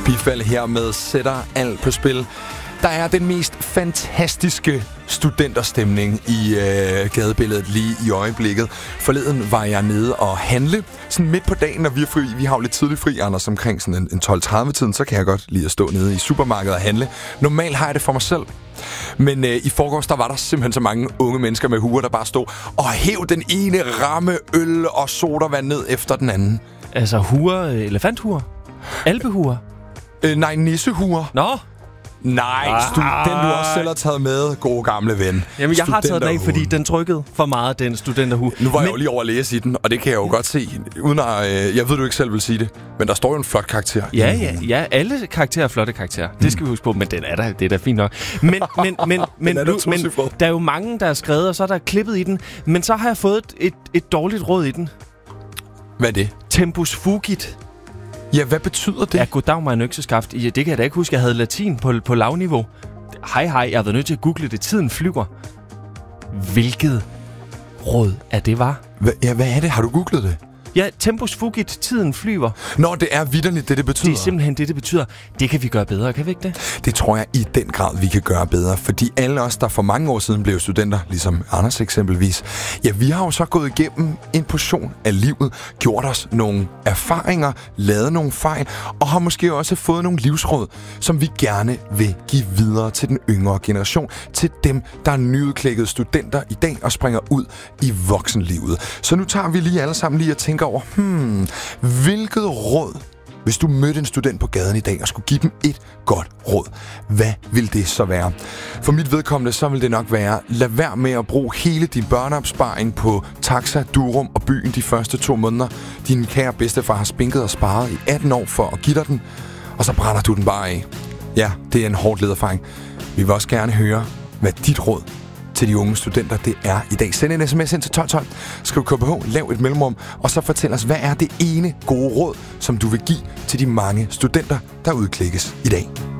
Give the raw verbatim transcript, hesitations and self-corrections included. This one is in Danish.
Bifald hermed sætter alt på spil. Der er den mest fantastiske studenterstemning i øh, gadebilledet lige i øjeblikket. Forleden var jeg nede og handle. Sådan midt på dagen, når vi er fri. Vi har jo lidt tidligt fri, Anders, omkring sådan en, en tolv tredive-tiden. Så kan jeg godt lide at stå nede i supermarkedet og handle. Normalt har jeg det for mig selv. Men øh, i forgårs, der var der simpelthen så mange unge mennesker med huer, der bare stod og hæv den ene ramme øl og sodavand ned efter den anden. Altså huer, elefanthuer? Alpehuer? Øh, nej, nissehuer. Nå? Nej, stu- den du også selv har taget med, gode gamle ven. Jamen, jeg har taget den af, fordi den trykkede for meget, den studenterhue. Nu var men... jeg jo lige over at læse i den, og det kan jeg jo godt se. Uden at, øh, jeg ved, du ikke selv vil sige det, men der står jo en flot karakter. Ja, ja, ja. Alle karakterer er flotte karakterer. Det skal vi huske på, men den er der, det er da fint nok. Men, men, men, men, er nu, men der er jo mange, der er skrevet, og så er der klippet i den. Men så har jeg fået et, et, et dårligt råd i den. Hvad er det? Tempus fugit. Ja, hvad betyder det? Ja, goddag mig en økseskaft. Ja, det kan jeg da ikke huske. Jeg havde latin på, på lavniveau. Hej, hej. Jeg har været nødt til at google det. Tiden flyver. Hvilket råd er det, var? Hva, ja, hvad er det? Har du googlet det? Ja, tempus fugit. Tiden flyver. Nå, det er vitterligt det, det betyder. Det er simpelthen det, det betyder. Det kan vi gøre bedre, kan vi ikke det? Det tror jeg i den grad, vi kan gøre bedre. Fordi alle os, der for mange år siden blev studenter, ligesom Anders eksempelvis, ja, vi har jo så gået igennem en portion af livet, gjort os nogle erfaringer, lavet nogle fejl, og har måske også fået nogle livsråd, som vi gerne vil give videre til den yngre generation, til dem, der er nyudklækkede studenter i dag og springer ud i voksenlivet. Så nu tager vi lige alle sammen lige at tænke over, hmm, hvilket råd, hvis du mødte en student på gaden i dag og skulle give dem et godt råd, hvad vil det så være? For mit vedkommende, så vil det nok være, lad være med at bruge hele din børneopsparing på Taxa, Durum og byen de første to måneder. Din kære bedstefar har spinket og sparet i atten år for at give dig den, og så brænder du den bare af. Ja, det er en hårdt led erfaring. Vi vil også gerne høre, hvad dit råd til de unge studenter, det er i dag. Send en sms ind til tolv tolv. Skriv K P H, lav et mellemrum, og så fortæl os, hvad er det ene gode råd, som du vil give til de mange studenter, der udklikkes i dag.